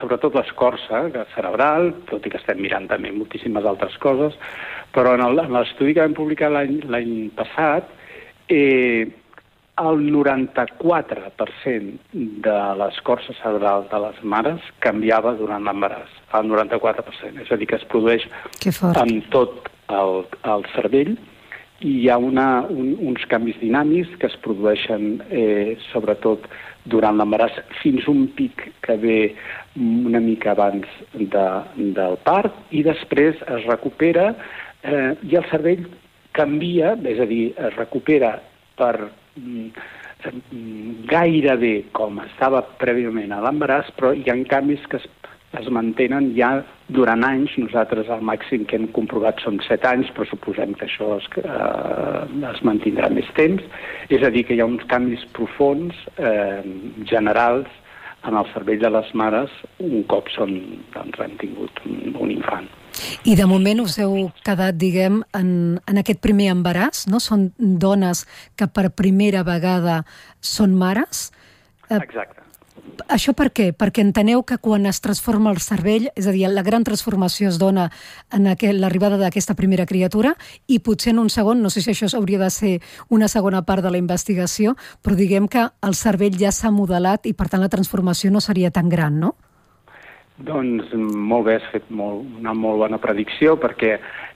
sobretot l'escorça cerebral, tot i que estem mirant també moltíssimes altres coses, però en l'estudi que vam publicar l'any passat, el 94% de l'escorça cerebral de les mares canviava durant l'embaràs, el 94%, és a dir, que es produeix en tot el cervell, i hi ha uns canvis dinàmics que es produeixen sobretot durant l'embaràs fins un pic que ve una mica abans del part i després es recupera i el cervell canvia, és a dir, es recupera per gairebé com estava prèviament a l'embaràs, però hi ha canvis que es mantenen ja durant anys. Nosaltres el màxim que hem comprovat són 7 anys, però suposem que això es mantindrà més temps. És a dir, que hi ha uns canvis profunds, generals, en el cervell de les mares un cop han tingut un infant. I de moment us heu quedat, diguem, en aquest primer embaràs, no? Són dones que per primera vegada són mares. Exacte. Això per què? Perquè enteneu que quan es transforma el cervell, és a dir, la gran transformació es dona en l'arribada d'aquesta primera criatura i potser en un segon, no sé si això hauria de ser una segona part de la investigació, però diguem que el cervell ja s'ha modelat i per tant la transformació no seria tan gran, no? Doncs molt bé, has fet una molt bona predicció perquè,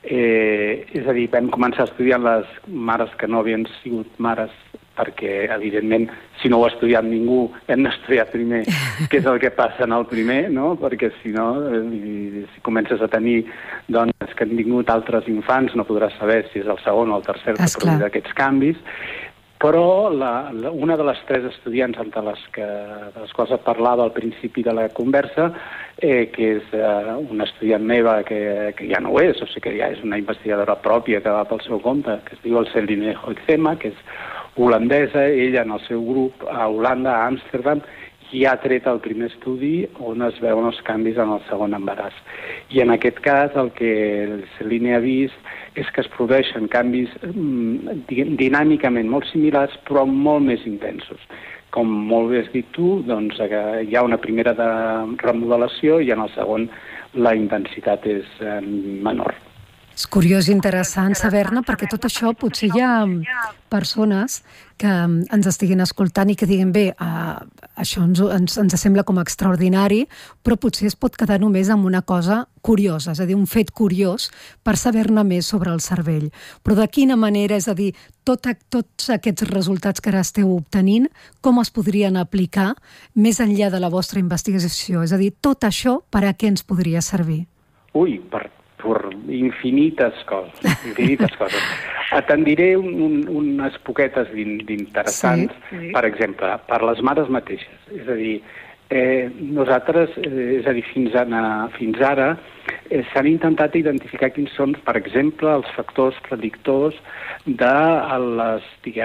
és a dir, vam començar estudiant les mares que no havien sigut mares perquè, evidentment, si no ho ha estudiat ningú, hem d'estudiar primer què és el que passa en el primer, no? Perquè si no, si comences a tenir dones que han tingut altres infants, no podràs saber si és el segon o el tercer que produirà aquests canvis. Però una de les 3 estudiants de les quals et parlava al principi de la conversa, que és una estudiant meva que ja no ho és, o sigui que ja és una investigadora pròpia que va pel seu compte, que es diu Celine Hoeksema, que és holandesa. Ella en el seu grup a Holanda, a Amsterdam, ja ha tret el primer estudi on es veuen els canvis en el segon embaràs. I en aquest cas el que Celine ha vist és que es produeixen canvis dinàmicament molt similars però molt més intensos. Com molt bé has dit tu, doncs hi ha una primera de remodelació i en el segon la intensitat és menor. És curiós i interessant saber-ne, perquè tot això potser hi ha persones que ens estiguin escoltant i que diguin, bé, això ens sembla com extraordinari, però potser es pot quedar només amb una cosa curiosa, és a dir, un fet curiós per saber-ne més sobre el cervell. Però de quina manera, és a dir, tots aquests resultats que ara esteu obtenint, com es podrien aplicar més enllà de la vostra investigació? És a dir, tot això per a què ens podria servir? Per infinites coses. Te'n diré unes poquetes d'interessants, per exemple, per les mares mateixes. És a dir, nosaltres, fins ara, s'han intentat identificar quins són, per exemple, els factors predictors del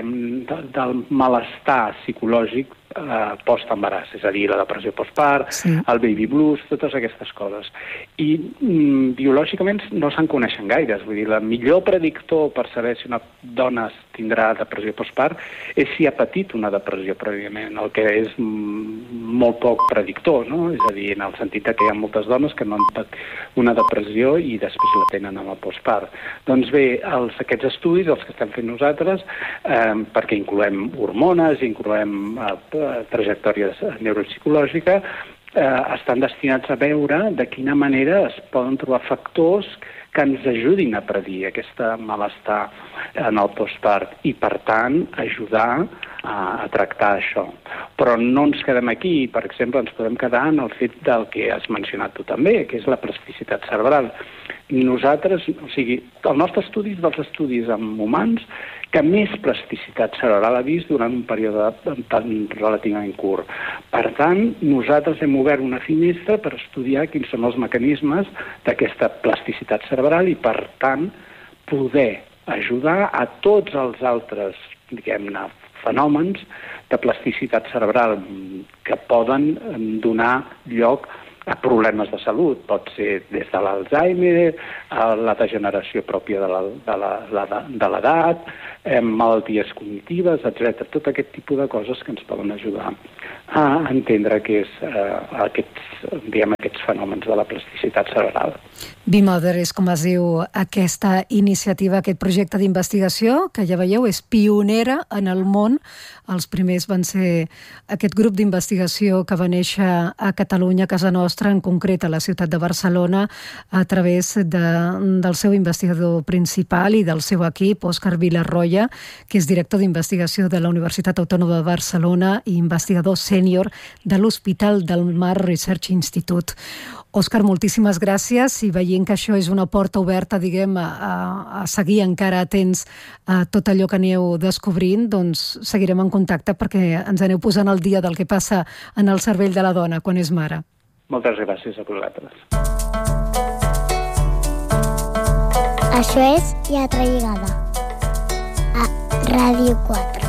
malestar psicològic post-embaràs, és a dir, la depressió postpart, el baby blues, totes aquestes coses. I biològicament no se'n coneixen gaires. Vull dir, el millor predictor per saber si una dona tindrà depressió postpart és si ha patit una depressió prèviament, el que és molt poc predictor, no? És a dir, en el sentit que hi ha moltes dones que no han patit una depressió i després la tenen amb el postpart. Doncs bé, aquests estudis, els que estem fent nosaltres, perquè incloem hormones, incloem trajectòria neuropsicològica, estan destinats a veure de quina manera es poden trobar factors que ens ajudin a predir aquest malestar en el postpart i, per tant, ajudar a tractar això. Però no ens quedem aquí. Per exemple, ens podem quedar en el fet del que has mencionat tu també, que és la plasticitat cerebral. Nosaltres, o sigui, el nostre estudi és dels estudis amb humans que més plasticitat cerebral ha vist durant un període tan relativament curt. Per tant, nosaltres hem obert una finestra per estudiar quins són els mecanismes d'aquesta plasticitat cerebral i, per tant, poder ajudar a tots els altres, diguem-ne, fenòmens de plasticitat cerebral que poden donar lloc problemes de salut. Pot ser des de l'Alzheimer, la degeneració pròpia de l'edat, malalties cognitives, etc. Tot aquest tipus de coses que ens poden ajudar a entendre què és aquests fenòmens de la plasticitat cerebral. BeMother és com es diu aquesta iniciativa, aquest projecte d'investigació, que ja veieu és pionera en el món. Els primers van ser aquest grup d'investigació que va néixer a Catalunya, a casa nostra, en concret a la ciutat de Barcelona, a través del seu investigador principal i del seu equip, Òscar Vilarroya, que és director d'investigació de la Universitat Autònoma de Barcelona i investigador sènior de l'Hospital del Mar Research Institute. Òscar, moltíssimes gràcies, i veient que això és una porta oberta, diguem, a seguir encara atents a tot allò que aneu descobrint, doncs seguirem en contacte perquè ens aneu posant al dia del que passa en el cervell de la dona quan és mare. Moltes gràcies a vosaltres. Això és Lletra Lligada, a Ràdio 4.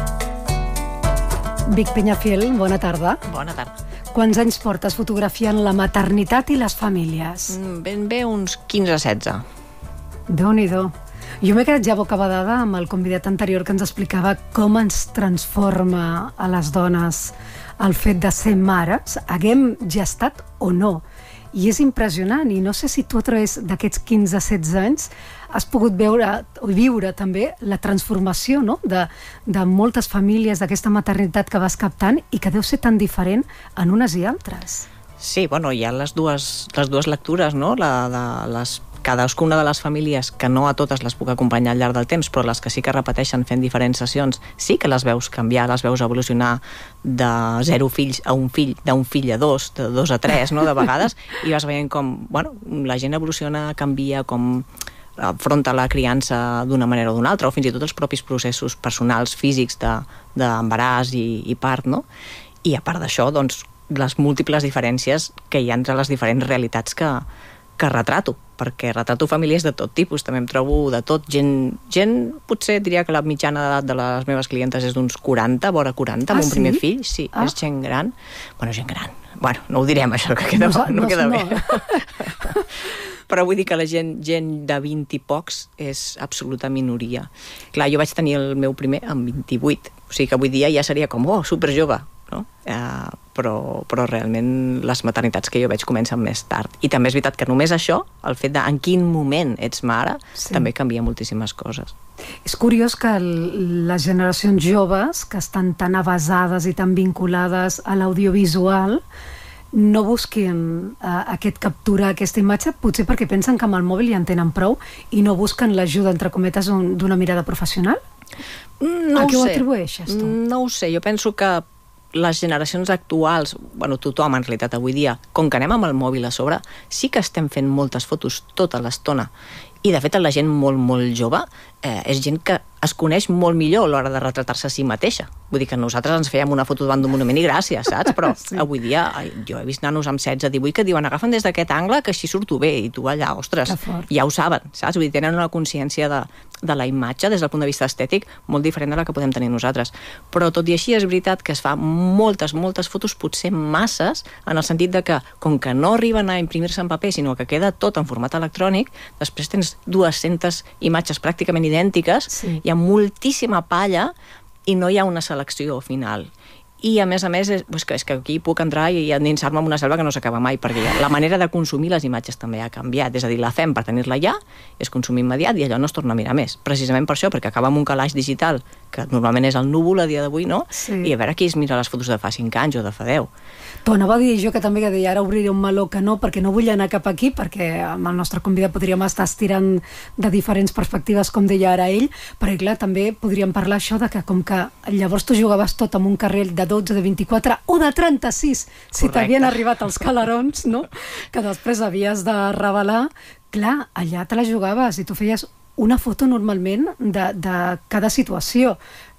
Vic Peñafiel, bona tarda. Bona tarda. Quants anys portes fotografiant la maternitat i les famílies? Ben bé uns 15-16. Déu-n'hi-do. Jo m'he quedat ja bocabadada amb el convidat anterior que ens explicava com ens transforma a les dones el fet de ser mares, haguem gestat o no. I és impressionant, i no sé si tu a través d'aquests 15-16 anys has pogut veure o viure també la transformació, no?, de moltes famílies, d'aquesta maternitat que vas captant i que deu ser tan diferent en unes i altres. Sí, bueno, hi ha les dues lectures, no?, cadascuna de les famílies, que no a totes les puc acompanyar al llarg del temps, però les que sí que repeteixen fent diferents sessions, sí que les veus canviar, les veus evolucionar de 0 fills a un fill, d'un fill a 2, de 2 a 3, no?, de vegades, i vas veient com, bueno, la gent evoluciona, canvia, com afronta la criança d'una manera o d'una altra, o fins i tot els propis processos personals, físics, d'embaràs i part, no? I a part d'això, doncs, les múltiples diferències que hi ha entre les diferents realitats que retrato, perquè retrato famílies de tot tipus, també em trobo de tot, gent potser diria que la mitjana d'edat de les meves clientes és d'uns 40, vora 40, amb un primer fill, sí, és gent gran. Bueno, gent gran. Bueno, no ho direm, això, que no queda bé. Però vull dir que la gent de 20 i pocs és absoluta minoria. Clar, jo vaig tenir el meu primer amb 28, o sigui que avui dia ja seria com, superjove, no? Però realment les maternitats que jo veig comencen més tard. I també és veritat que només això, el fet de en quin moment ets mare, també canvia moltíssimes coses. És curiós que les generacions joves, que estan tan avasades i tan vinculades a l'audiovisual, no busquin capturar aquesta imatge, potser perquè pensen que amb el mòbil ja en tenen prou i no busquen l'ajuda, entre cometes, d'una mirada professional? No a què ho atribueixes, tu? No ho sé, jo penso que les generacions actuals, bueno, tothom en realitat avui dia, com que anem amb el mòbil a sobre, sí que estem fent moltes fotos tota l'estona. I de fet la gent molt, molt jove és gent que es coneix molt millor a l'hora de retratar-se a si mateixa. Vull dir que nosaltres ens fèiem una foto davant d'un monument i gràcies, saps? Però sí. Avui dia jo he vist nanos amb 16-18 que diuen agafen des d'aquest angle que així surto bé, i tu allà, ostres, ja ho saben, saps? Vull dir, tenen una consciència de la imatge des del punt de vista estètic molt diferent de la que podem tenir nosaltres. Però tot i així és veritat que es fa moltes fotos, potser masses, en el sentit de que, com que no arriben a imprimir-se en paper, sinó que queda tot en format electrònic, després tens 200 imatges pràcticament idèntiques, hi ha moltíssima palla i no hi ha una selecció final. I a més, és que aquí puc entrar i endinsar-me en una selva que no s'acaba mai, perquè la manera de consumir les imatges també ha canviat. És a dir, la fem per tenir-la ja, és consumir immediat i allò no es torna a mirar més. Precisament per això, perquè acaba amb un calaix digital, que normalment és el núvol a dia d'avui, no? Sí. I a veure qui es mira les fotos de fa 5 anys o de fa 10. T'ho anava a dir jo, que també que deia, ara obriré un meló que no, perquè no vull anar cap aquí, perquè amb el nostre convidat podríem estar estirant de diferents perspectives, com deia ara ell, però clar, també podríem parlar això de que com que llavors tu jugaves tot amb un carril de 12, de 24 o de 36, si t'havien arribat els calarons, no? Que després havies de revelar, clar, allà te la jugaves i tu feies una foto normalment de cada situació.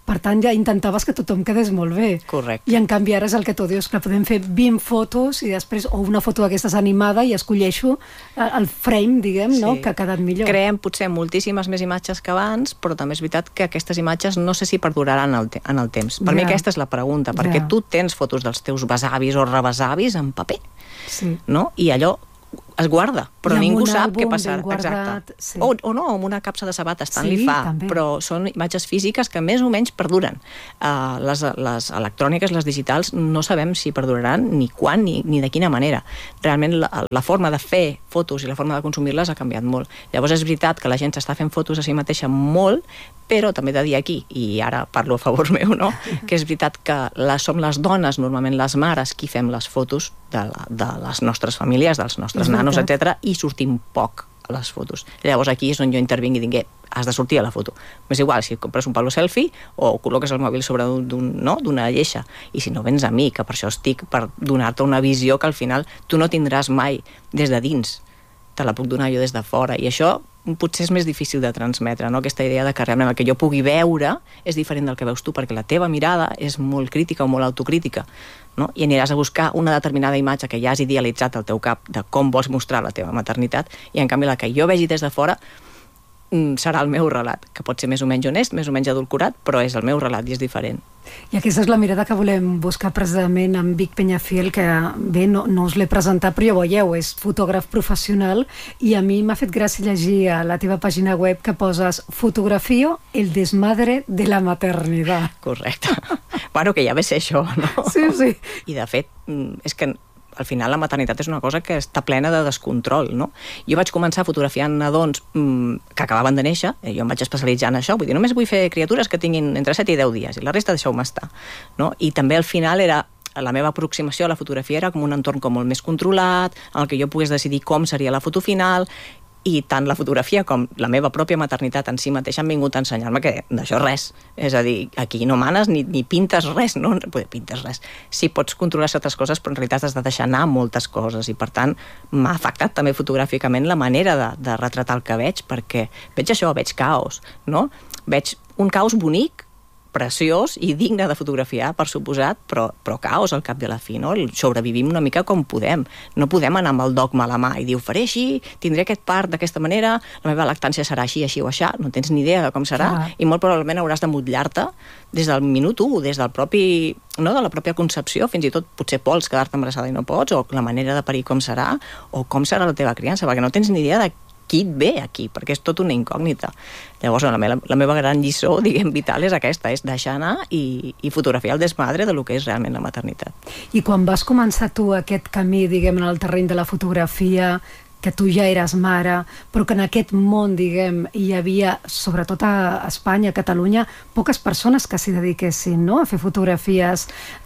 Per tant, ja intentaves que tothom quedés molt bé. Correcte. I en canvi ara és el que tu dius, que podem fer 20 fotos i després, o una foto d'aquestes animada i escolleixo el frame, diguem, no? Que ha quedat millor. Creem potser moltíssimes més imatges que abans, però també és veritat que aquestes imatges no sé si perduraran en el temps. Per mi aquesta és la pregunta, perquè tu tens fotos dels teus besavis o rebesavis en paper, no? I allò es guarda, però ningú sap què passarà. Exacte. O no, amb una capsa de sabates, tant li fa, però són imatges físiques que més o menys perduren. Les electròniques, les digitals, no sabem si perduraran ni quan ni de quina manera. Realment la forma de fer fotos i la forma de consumir-les ha canviat molt. Llavors és veritat que la gent s'està fent fotos a si mateixa molt, però també he de dir aquí, i ara parlo a favor meu, no? Que és veritat que som les dones, normalment les mares, qui fem les fotos de les nostres famílies, dels nostres nanos, etc., i sortim poc a les fotos. Llavors aquí és on jo intervinc i dic, has de sortir a la foto. M'és igual si compres un palo selfie o col·loques el mòbil sobre d'una lleixa. I si no, vens a mi, que per això estic, per donar-te una visió que al final tu no tindràs mai des de dins. Te la puc donar jo des de fora. I això potser és més difícil de transmetre, no? Aquesta idea de que realment el que jo pugui veure és diferent del que veus tu, perquè la teva mirada és molt crítica o molt autocrítica, no? I aniràs a buscar una determinada imatge que ja has idealitzat al teu cap de com vols mostrar la teva maternitat, i en canvi la que jo vegi des de fora serà el meu relat, que pot ser més o menys honest, més o menys adulcorat, però és el meu relat i és diferent. I aquesta és la mirada que volem buscar precisament amb Vic Peñafiel, que bé, no us l'he presentat, però ja veieu, és fotògraf professional, i a mi m'ha fet gràcia llegir a la teva pàgina web que poses fotografio el desmadre de la maternidad. Correcte. Bueno, que ja ve ser això, no? Sí, sí. I de fet, és que al final la maternitat és una cosa que està plena de descontrol, no? Jo vaig començar fotografiant nadons que acabaven de néixer, jo em vaig especialitzar en això, vull dir, només vull fer criatures que tinguin entre 7 i 10 dies, i la resta deixeu-me estar, no? I també al final la meva aproximació a la fotografia era com un entorn com molt més controlat, en el que jo pogués decidir com seria la foto final, i tant la fotografia com la meva pròpia maternitat en si mateixa han vingut a ensenyar-me que d'això res. És a dir, aquí no manes ni pintes res, no? Pintes res. Sí, pots controlar certes coses, però en realitat has de deixar anar moltes coses, i per tant m'ha afectat també fotogràficament la manera de retratar el que veig, perquè veig això, veig caos, no? Veig un caos bonic, preciós i digne de fotografiar, per suposat, però caos al cap de la fi, no? Sobrevivim una mica com podem. No podem anar amb el dogma a la mà i dir, ho faré així, tindré aquest part d'aquesta manera, la meva lactància serà així o així, no tens ni idea de com serà, i molt probablement hauràs de motllar-te des del minut 1, des del propi, no, de la pròpia concepció, fins i tot potser vols quedar-te embarassada i no pots, o la manera de parir com serà, o com serà la teva criança, perquè no tens ni idea de qui et ve aquí, perquè és tot una incògnita. Llavors, la meva gran lliçó, diguem, vital és aquesta, és deixar anar i fotografiar el desmadre de lo que és realment la maternitat. I quan vas començar tu aquest camí, diguem, en el terreny de la fotografia, que tu ja eres mare, però que en aquest món, diguem, hi havia, sobretot a Espanya, a Catalunya, poques persones que s'hi dediquessin, no?, a fer fotografies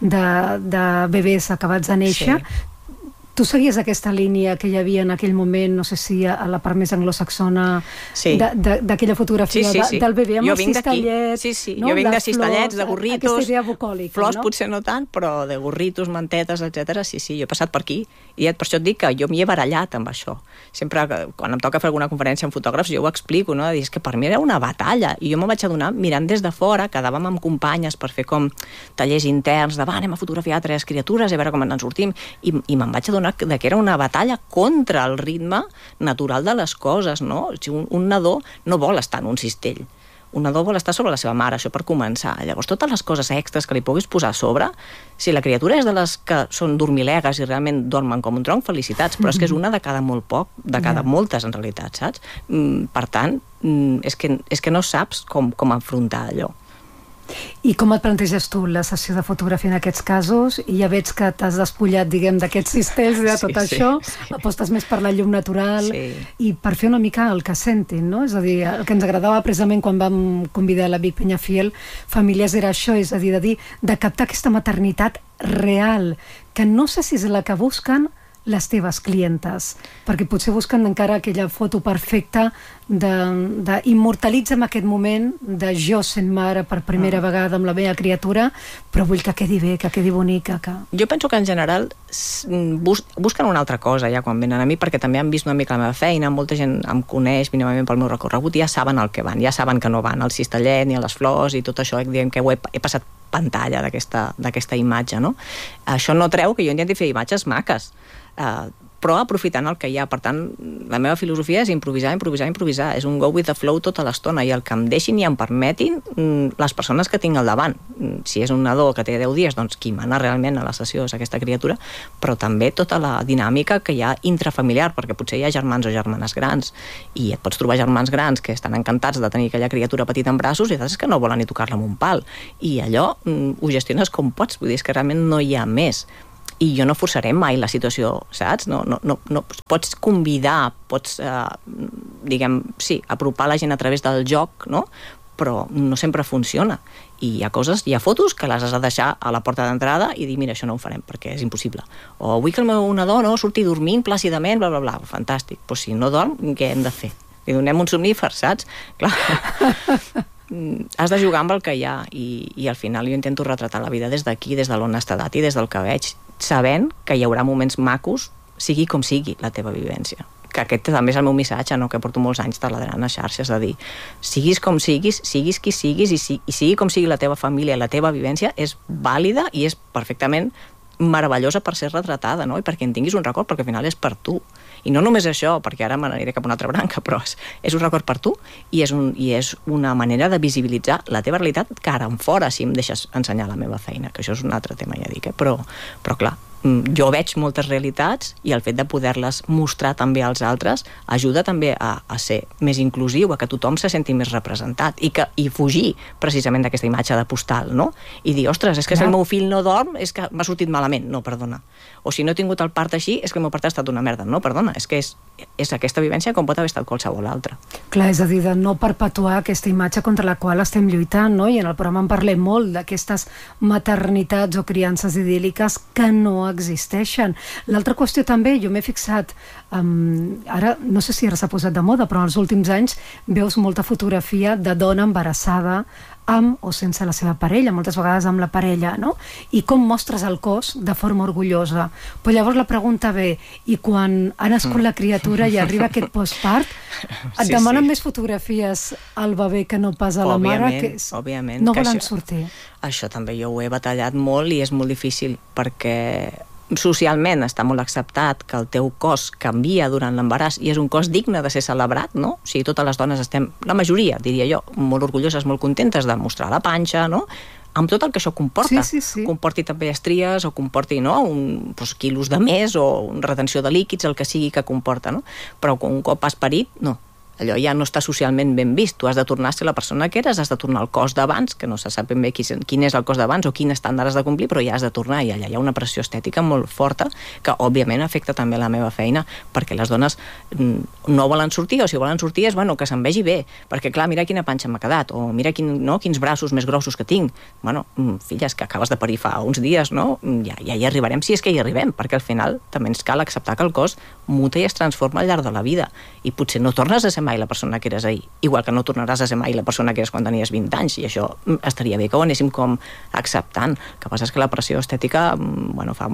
de bebès acabats de néixer. Sí. Tu seguies aquesta línia que hi havia en aquell moment, no sé si a la part més anglosaxona, d'aquella fotografia del bebè amb els cistellets. Sí, jo vinc de cistellets, de gorritos, aquesta idea bucòlica, flors potser no tant, però de gorritos, mantetes, etc. Sí, jo he passat per aquí, i per això et dic que jo m'hi he barallat amb això. Sempre, quan em toca fer alguna conferència amb fotògrafs, jo ho explico, no? És que per mi era una batalla, i jo me vaig adonar, mirant des de fora, quedàvem amb companyes per fer com tallers interns de, anem a fotografiar 3 criatures, a veure com ens en sortim, i me'n vaig adonar de que era una batalla contra el ritme natural de les coses, no? Un nadó no vol estar en un cistell. Un nadó vol estar sobre la seva mare, això per començar. Llavors, totes les coses extres que li puguis posar a sobre, si la criatura és de les que són dormilegues i realment dormen com un tronc, felicitats, però és que és una de cada molt poc, de cada moltes, en realitat, saps? Per tant, és que no saps com afrontar allò. I com et planteges tu la sessió de fotografia en aquests casos? I ja veig que t'has despullat, diguem, d'aquests cistells i de tot això, apostes més per la llum natural i per fer una mica el que sentin, no? És a dir, el que ens agradava precisament quan vam convidar la Vic Peñafiel Famílies era això, és a dir, de captar aquesta maternitat real, que no sé si és la que busquen les teves clientes, perquè potser busquen encara aquella foto perfecta d'immortalitza'm aquest moment de jo sent mare per primera vegada amb la meva criatura, però vull que quedi bé, que quedi bonica. Jo penso que en general busquen una altra cosa ja quan venen a mi, perquè també han vist una mica la meva feina, molta gent em coneix mínimament pel meu recorregut i ja saben el que van, ja saben que no van al cistellet ni a les flors i tot això, diguem que he passat pantalla d'aquesta imatge, no? Això no treu que jo intenti fer imatges maques, però aprofitant el que hi ha. Per tant, la meva filosofia és improvisar. És un go with the flow tota l'estona i el que em deixin i em permetin les persones que tinc al davant. Si és un nadó que té 10 dies, doncs qui mana realment a la sessió és aquesta criatura, però també tota la dinàmica que hi ha intrafamiliar, perquè potser hi ha germans o germanes grans i et pots trobar germans grans que estan encantats de tenir aquella criatura petita en braços i d'altres que no volen ni tocar-la amb un pal. I allò ho gestiones com pots, vull dir, és que realment no hi ha més. I jo no forçaré mai la situació, saps? No, pots convidar, pots, apropar la gent a través del joc, no? Però no sempre funciona. I hi ha fotos que les has de deixar a la porta d'entrada i dir, mira, això no ho farem perquè és impossible. O vull que el meu nadó surti dormint plàcidament, bla, bla, bla. Fantàstic. Però si no dorm, què hem de fer? Li donem un somnífer, saps? Clar. Has de jugar amb el que hi ha i al final jo intento retratar la vida des d'aquí, des de l'honestedat i des del que veig, sabent que hi haurà moments macos, sigui com sigui la teva vivència. Que aquest també és el meu missatge, no? Que porto molts anys taladrant a xarxes, de dir, siguis com siguis, siguis qui siguis i sigui com sigui la teva família, la teva vivència és vàlida i és perfectament meravellosa per ser retratada, no? I perquè en tinguis un record, perquè al final és per tu. I no només això, perquè ara me n'aniré cap a una altra branca, però és un record per tu i és una manera de visibilitzar la teva realitat cara en fora, si em deixes ensenyar la meva feina, que això és un altre tema, ja dic, però clar, jo veig moltes realitats i el fet de poder-les mostrar també als altres ajuda també a ser més inclusiu, a que tothom se senti més representat i fugir precisament d'aquesta imatge de postal, no? I dir, ostres, és que si el meu fill no dorm és que m'ha sortit malament. No, perdona. O si no he tingut el part així és que el meu part ha estat una merda. No, perdona, és que és aquesta vivència com pot haver estat qualsevol altra. Clar, és a dir, de no perpetuar aquesta imatge contra la qual estem lluitant, no? I en el programa en parlem molt d'aquestes maternitats o criances idíl·liques que no existeixen. L'altra qüestió també, jo m'he fixat, ara no sé si ara s'ha posat de moda, però en els últims anys veus molta fotografia de dona embarassada amb o sense la seva parella, moltes vegades amb la parella, no? I com mostres el cos de forma orgullosa. Però llavors la pregunta ve, i quan ha nascut la criatura i arriba aquest postpart, et demanen més fotografies al bebè que no pas a la mare, que no volen sortir. Això també jo ho he batallat molt i és molt difícil perquè socialment està molt acceptat que el teu cos canvia durant l'embaràs i és un cos digne de ser celebrat, no? O sigui, totes les dones estem, la majoria, diria jo, molt orgulloses, molt contentes de mostrar la panxa, no? Amb tot el que això comporta. Sí. Comporti també estries o comporti quilos de més o retenció de líquids, el que sigui que comporta, no? Però un cop has parit, no. Allò ja no està socialment ben vist. Tu has de tornar a ser la persona que eres, has de tornar al cos d'abans, que no se sap ben bé quin és el cos d'abans o quin estàndard has de complir, però ja has de tornar i allà hi ha una pressió estètica molt forta que òbviament afecta també la meva feina, perquè les dones no volen sortir, o si volen sortir és que se'n vegi bé, perquè clar, mira quina panxa m'ha quedat, o mira quins braços més grossos que tinc. Filles, que acabes de parir fa uns dies, no? Ja hi arribarem, si és que hi arribem, perquè al final també ens cal acceptar que el cos muta i es transforma al llarg de la vida, i potser no tornes a ser mai la persona que eres ahir, igual que no tornaràs a ser mai la persona que eres quan tenies 20 anys, i això estaria bé que ho anéssim com acceptant. El que passa és que la pressió estètica fa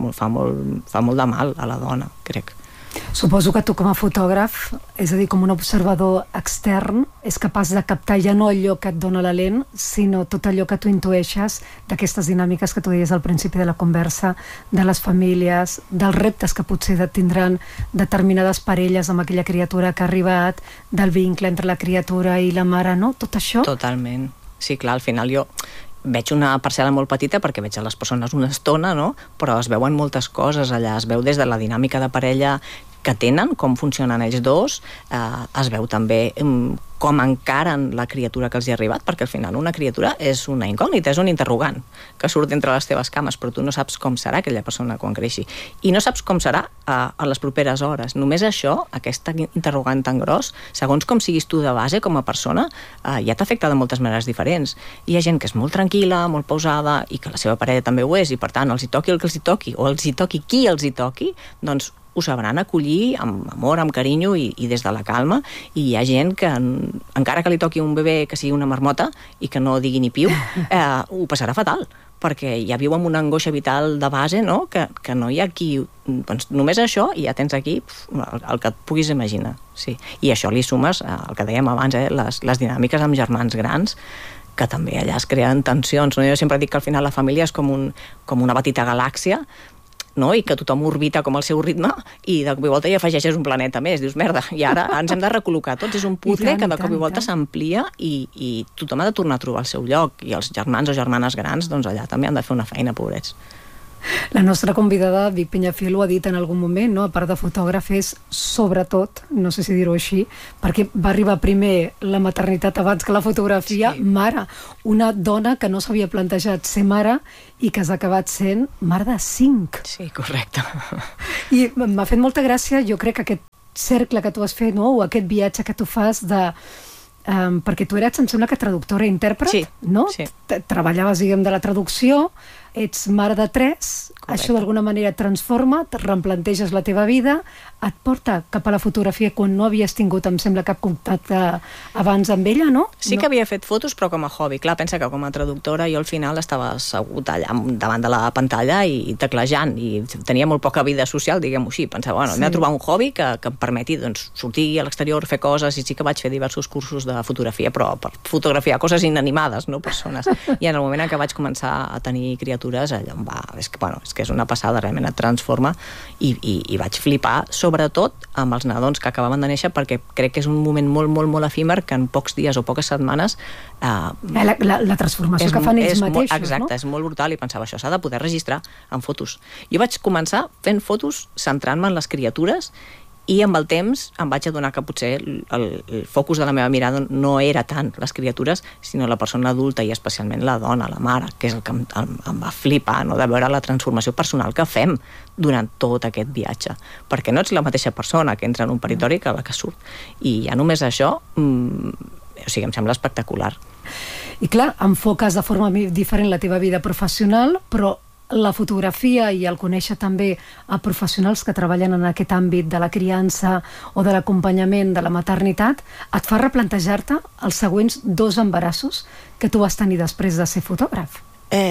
molt de mal a la dona, crec. Suposo que tu com a fotògraf, és a dir, com un observador extern, és capaç de captar ja no allò que et dona la lent, sinó tot allò que tu intueixes d'aquestes dinàmiques que tu deies al principi de la conversa, de les famílies, dels reptes que potser tindran determinades parelles amb aquella criatura que ha arribat, del vincle entre la criatura i la mare, no? Tot això? Totalment. Sí, clar, al final jo veig una parcel·la molt petita perquè veig a les persones una estona, no? Però es veuen moltes coses allà, es veu des de la dinàmica de parella que tenen, com funcionen ells dos, es veu també com encaren la criatura que els hi ha arribat, perquè al final una criatura és una incògnita, és un interrogant que surt entre les teves cames, però tu no saps com serà aquella persona quan creixi. I no saps com serà a les properes hores. Només això, aquest interrogant tan gros, segons com siguis tu de base com a persona, ja t'afecta de moltes maneres diferents. Hi ha gent que és molt tranquil·la, molt pausada, i que la seva parella també ho és, i per tant els hi toqui el que els hi toqui, o els hi toqui qui els hi toqui, doncs ho sabran acollir amb amor, amb carinyo i des de la calma, i hi ha gent que encara que li toqui un bebè que sigui una marmota i que no digui ni piu, ho passarà fatal, perquè ja viu amb una angoixa vital de base, no? Que no hi ha aquí... Doncs només això, i ja tens aquí el que et puguis imaginar. Sí. I això li sumes, el que dèiem abans, les dinàmiques amb germans grans, que també allà es creen tensions. No? Jo sempre dic que al final la família és com una petita galàxia, no? I que tothom orbita com al seu ritme i de cop i volta hi afegeixes un planeta més, dius, merda, i ara ens hem de recol·locar tots, és un puzzle que de cop i volta s'amplia i tothom ha de tornar a trobar el seu lloc, i els germans o germanes grans, doncs allà també han de fer una feina, pobrets. La nostra convidada, Vic Peñafiel, ho ha dit en algun moment, no? A part de fotògraf, és sobretot, no sé si dir-ho així, perquè va arribar primer la maternitat abans que la fotografia, sí. Mare, una dona que no s'havia plantejat ser mare i que has acabat sent mare de 5. Sí, correcte. I m'ha fet molta gràcia, jo crec que aquest cercle que tu has fet, no? O aquest viatge que tu fas de... perquè tu eres, em sembla que traductora i intèrpret, sí, no? Sí. Treballaves, diguem, de la traducció, ets mare de 3, correcte. Això d'alguna manera et transforma, et replanteges la teva vida, et porta cap a la fotografia quan no havies tingut, em sembla, cap contacte abans amb ella, no? Sí que havia fet fotos, però com a hobby. Clar, pensa que com a traductora jo al final estava assegut allà davant de la pantalla i teclejant, i tenia molt poca vida social, diguem-ho així. Pensava, bueno, hem de trobar un hobby que em permeti doncs, sortir a l'exterior, fer coses, i sí que vaig fer diversos cursos de fotografia, però per fotografiar coses inanimades, no persones. I en el moment en què vaig començar a tenir criatures, allò em va... És que és una passada, realment et transforma, i vaig flipar, sobretot amb els nadons que acabaven de néixer, perquè crec que és un moment molt, molt, molt efímer, que en pocs dies o poques setmanes... La transformació que fan ells mateixos, exacte, no? És molt brutal, i pensava, això s'ha de poder registrar en fotos. Jo vaig començar fent fotos centrant-me en les criatures, i amb el temps em vaig adonar que potser el focus de la meva mirada no era tant les criatures, sinó la persona adulta, i especialment la dona, la mare, que és el que em va flipar, no? De veure la transformació personal que fem durant tot aquest viatge. Perquè no ets la mateixa persona que entra en un territori que la que surt. I ja només això, o sigui, em sembla espectacular. I clar, enfoques de forma diferent la teva vida professional, però la fotografia i el conèixer també a professionals que treballen en aquest àmbit de la criança o de l'acompanyament de la maternitat et fa replantejar-te els següents 2 embarassos que tu vas tenir després de ser fotògraf.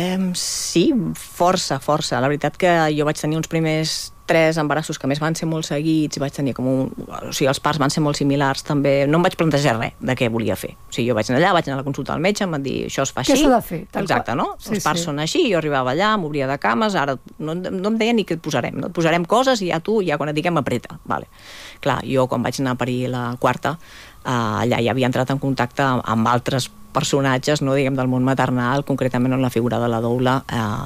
Sí, força. La veritat que jo vaig tenir uns primers 3 embarassos que més van ser molt seguits, i vaig tenir o sigui, els parts van ser molt similars també, no em vaig plantejar res de què volia fer. O sigui, jo vaig anar allà, vaig anar a la consulta del metge, em van dir, això es fa així. Què s'ha de fer? Exacte, no? Sí, els parts són així, jo arribava allà, m'obria de cames, ara no em deien ni què et posarem, no? Et posarem coses i ja tu, ja quan et diguem, apreta. Vale. Clar, jo quan vaig anar a parir la 4ª, allà ja havia entrat en contacte amb altres personatges, no, diguem, del món maternal, concretament en la figura de la doula,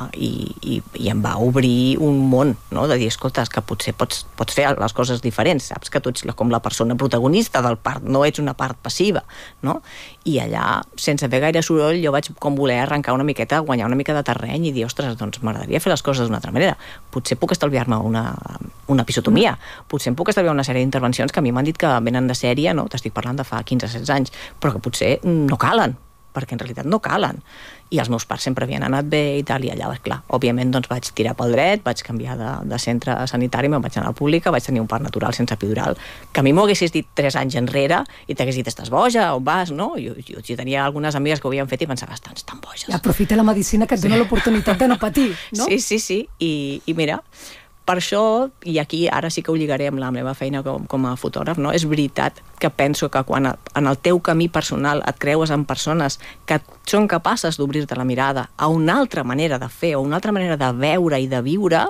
i em va obrir un món, no, de dir, escolta, que potser pots fer les coses diferents, saps que tu ets com la persona protagonista del part, no ets una part passiva, no? I allà, sense fer gaire soroll, jo vaig com voler arrencar una miqueta, guanyar una mica de terreny i dir, ostres, doncs m'agradaria fer les coses d'una altra manera. Potser puc estalviar-me una episotomia, potser em puc estalviar una sèrie d'intervencions que a mi m'han dit que venen de sèrie, no? T'estic parlant de fa 15-16 anys, però que potser no calen, perquè en realitat no calen. I els meus pares sempre havien anat bé i tal, i allà, clar, òbviament doncs vaig tirar pel dret, vaig canviar de centre sanitari, me'n vaig anar a la pública, vaig tenir un part natural sense epidural, que a mi m'ho haguessis dit 3 anys enrere i t'hagués dit, estàs boja, on vas, no? Jo tenia algunes amigues que ho havien fet i pensava, estan boges. Aprofita la medicina que et dona l'oportunitat de no patir, no? Sí, i mira, per això, i aquí ara sí que ho lligaré amb la meva feina com a fotògraf, no? És veritat que penso que quan en el teu camí personal et creues amb persones que són capaces d'obrir-te la mirada a una altra manera de fer o una altra manera de veure i de viure,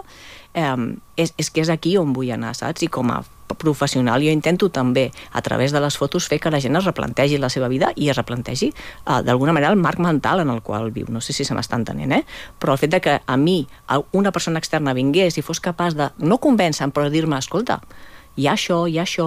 és que és aquí on vull anar, saps? I com a professional jo intento també, a través de les fotos, fer que la gent es replantegi la seva vida i es replantegi d'alguna manera el marc mental en el qual viu. No sé si se m'està entenent, però el fet de que a mi una persona externa vingués i fos capaç de, no convèncer-me, però dir-me, escolta, hi ha això,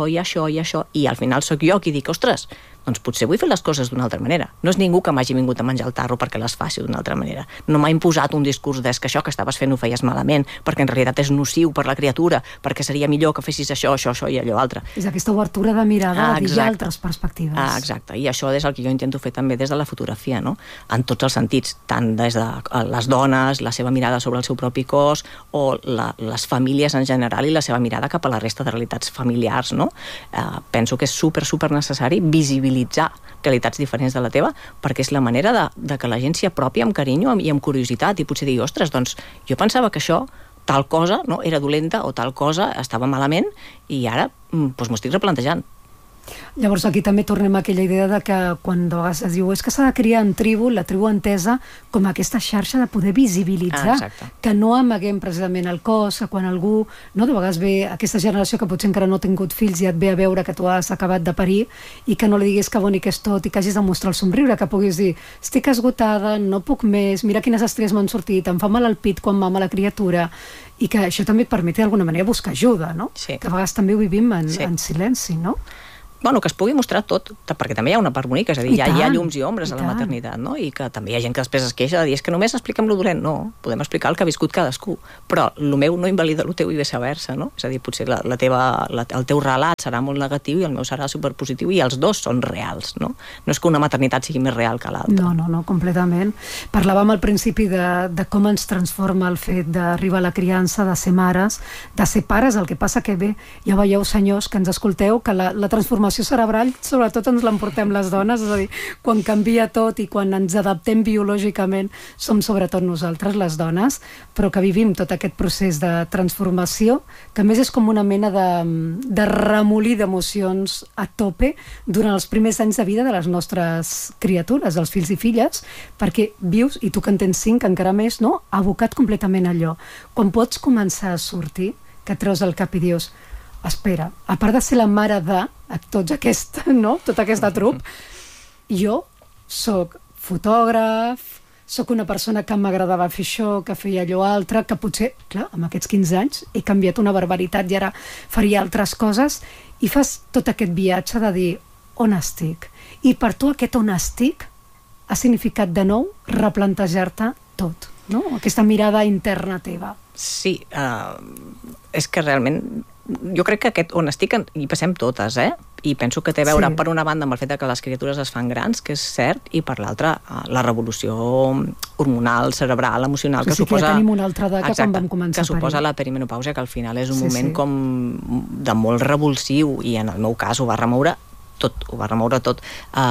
i al final sóc jo qui dic, ostres, doncs potser vull fer les coses d'una altra manera. No és ningú que m'hagi vingut a menjar el tarro perquè les faci d'una altra manera. No m'ha imposat un discurs que això que estaves fent ho feies malament, perquè en realitat és nociu per la criatura, perquè seria millor que fessis això i allò altre. És aquesta obertura de mirada, de dir altres perspectives. Exacte, i això és el que jo intento fer també des de la fotografia, no? En tots els sentits, tant des de les dones, la seva mirada sobre el seu propi cos, o les famílies en general i la seva mirada cap a la resta de realitats familiars, no? Penso que és super necessari visibilitzar visibilitzar realitats diferents de la teva, perquè és la manera de que la gent s'hi apropi amb carinyo i amb curiositat, i potser dir, ostres, doncs jo pensava que això, tal cosa, no, era dolenta o tal cosa estava malament, i ara doncs m'ho estic replantejant. Llavors aquí també tornem a aquella idea de que quan de vegades es diu és que s'ha de crear en tribu, la tribu entesa com aquesta xarxa de poder visibilitzar, que no amaguem precisament el cos, que quan algú, no, de vegades ve aquesta generació que potser encara no ha tingut fills i et ve a veure que tu has acabat de parir i que no li diguis que bonic és tot i que hagis de mostrar el somriure, que puguis dir estic esgotada, no puc més, mira quines estries m'han sortit, em fa mal el pit quan mama la criatura, i que això també et permet d'alguna manera buscar ajuda, no? Sí. Que a vegades també ho vivim en silenci, no? Bueno, que es pugui mostrar tot, perquè també hi ha una part bonica, és a dir, hi ha llums i ombres a la maternitat, no? I que també hi ha gent que després es queixa de dir, és que només expliquem lo dolent. No, podem explicar el que ha viscut cadascú, però el meu no invalida el teu i viceversa, no? És a dir, potser el teu relat serà molt negatiu i el meu serà superpositiu, i els dos són reals, no? No és que una maternitat sigui més real que l'altra. No, completament. Parlàvem al principi de com ens transforma el fet d'arribar a la criança, de ser mares, de ser pares. El que passa que bé, ja veieu, senyors, que ens escolteu, que la transformació cerebral sobretot ens l'emportem les dones, és a dir, quan canvia tot i quan ens adaptem biològicament som sobretot nosaltres, les dones, però que vivim tot aquest procés de transformació, que a més és com una mena de remolí d'emocions a tope durant els primers anys de vida de les nostres criatures, dels fills i filles, perquè vius, i tu que en tens 5 encara més, no? Abocat completament a allò. Quan pots començar a sortir, que treus el cap i dius espera, a part de ser la mare de tota aquesta trup, jo soc fotògraf, soc una persona que m'agradava fer això, que feia allò altre, que potser, clar, amb aquests 15 anys he canviat una barbaritat i ara faria altres coses, i fas tot aquest viatge de dir on estic. I per tu aquest on estic ha significat de nou replantejar-te tot, no? Aquesta mirada interna teva. Sí, és que realment jo crec que aquest on estic hi passem totes, i penso que té a veure per una banda amb el fet que les criatures es fan grans, que és cert, i per l'altra la revolució hormonal, cerebral, emocional, que suposa... Sí, que ja tenim una altra edat que quan vam començar que suposa la perimenopàusia, que al final és un moment com de molt revulsiu, i en el meu cas ho va remoure tot.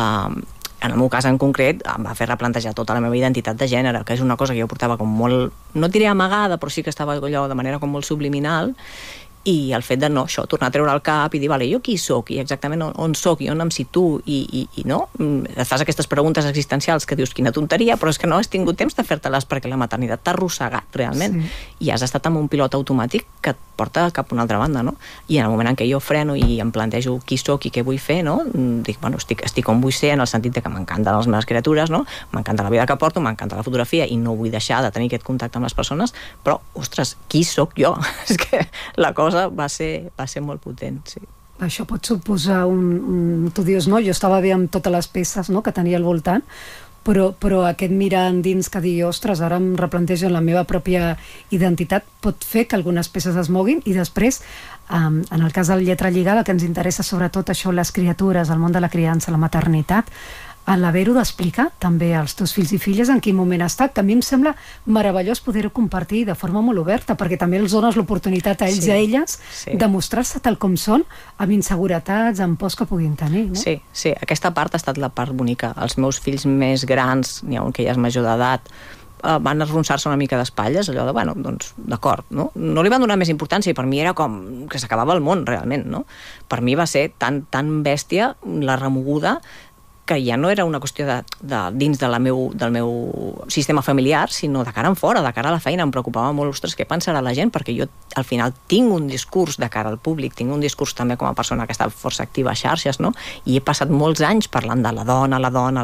En el meu cas en concret em va fer replantejar tota la meva identitat de gènere, que és una cosa que jo portava com molt, no diré amagada, però sí que estava allò de manera com molt subliminal, i el fet de tornar a treure el cap i dir, vale, jo qui soc i exactament on soc i on em situo, i no, et fas aquestes preguntes existencials que dius quina tonteria, però és que no has tingut temps de fer-te-les perquè la maternitat t'ha arrossegat realment, i has estat amb un pilot automàtic que et porta cap a una altra banda, no? I en el moment en què jo freno i em plantejo qui soc i què vull fer, no? Dic, bueno, estic on vull ser, en el sentit que m'encanten les meves criatures, no? M'encanta la vida que porto, m'encanta la fotografia i no vull deixar de tenir aquest contacte amb les persones, però, ostres, qui soc jo? És que la cosa va ser molt potent, sí. Això pot suposar tu dius, no? Jo estava bé amb totes les peces, no?, que tenia al voltant, però aquest mirar endins que digui, ostres, ara em replantejo la meva pròpia identitat, pot fer que algunes peces es moguin, i després, en el cas de la lletra lligada, que ens interessa sobretot això, les criatures, el món de la criança, la maternitat, a l'haver-ho d'explicar també als teus fills i filles en quin moment ha estat, que a mi em sembla meravellós poder-ho compartir de forma molt oberta, perquè també els dones l'oportunitat a ells i a elles de mostrar-se tal com són, amb inseguretats, amb pors que puguin tenir, no? Sí, aquesta part ha estat la part bonica. Els meus fills més grans, n'hi ha un que ja és major d'edat, van arronsar-se una mica d'espatlles, allò de, bueno, doncs, d'acord, no? No li van donar més importància, i per mi era com que s'acabava el món, realment, no? Per mi va ser tan bèstia la remoguda que ja no era una qüestió dins del meu sistema familiar, sinó de cara en fora, de cara a la feina. Em preocupava molt, ostres, què pensarà la gent? Perquè jo, al final, tinc un discurs de cara al públic, tinc un discurs també com a persona que està força activa a xarxes, no? I he passat molts anys parlant de la dona,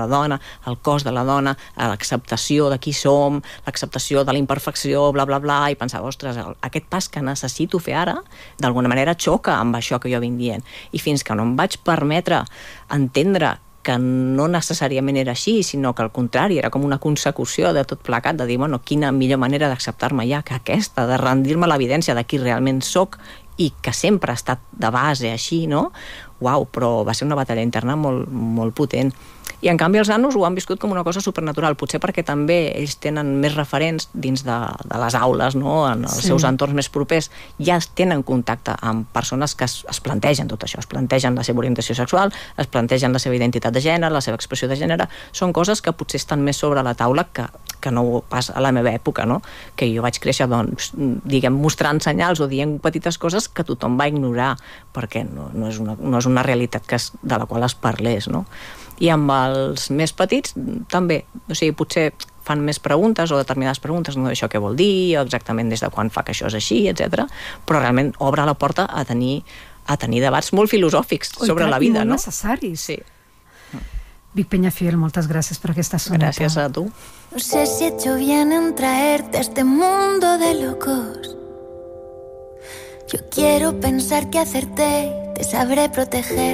el cos de la dona, l'acceptació de qui som, l'acceptació de la imperfecció, bla, bla, bla, i pensava, ostres, aquest pas que necessito fer ara, d'alguna manera xoca amb això que jo vinc dient. I fins que no em vaig permetre entendre que no necessàriament era així, sinó que al contrari, era com una consecució de tot plegat, de dir, bueno, quina millor manera d'acceptar-me ja que aquesta, de rendir-me a l'evidència de qui realment soc i que sempre ha estat de base així, no? Uau, però va ser una batalla interna molt, molt potent. I en canvi els nanos ho han viscut com una cosa supernatural, potser perquè també ells tenen més referents dins de les aules, no? En els seus entorns més propers, ja tenen contacte amb persones que es plantegen tot això, es plantegen la seva orientació sexual, es plantegen la seva identitat de gènere, la seva expressió de gènere, són coses que potser estan més sobre la taula que no pas a la meva època, no? Que jo vaig créixer, doncs, diguem, mostrant senyals o dient petites coses que tothom va ignorar, perquè no és una realitat de la qual es parlés, no? I amb els més petits també, o sigui, potser fan més preguntes o determinades preguntes, no, això què vol dir, exactament des de quan fa que això és així, etc. Però realment obre la porta a tenir debats molt filosòfics sobre la vida, no? Molt necessaris. Sí. Vic Peñafiel, moltes gràcies per aquesta soneta. Gràcies a tu. No sé si he hecho bien en traerte a este mundo de locos. Yo quiero pensar que acerté, te sabré proteger.